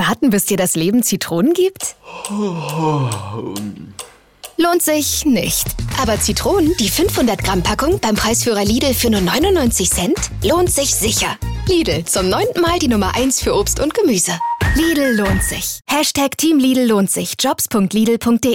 warten, bis dir das Leben Zitronen gibt? Lohnt sich nicht. Aber Zitronen, die 500-Gramm-Packung beim Preisführer Lidl für nur 99 Cent, lohnt sich sicher. Lidl, zum 9. Mal die Nummer 1 für Obst und Gemüse. Lidl lohnt sich. #Team Lidl lohnt sich. Jobs.lidl.de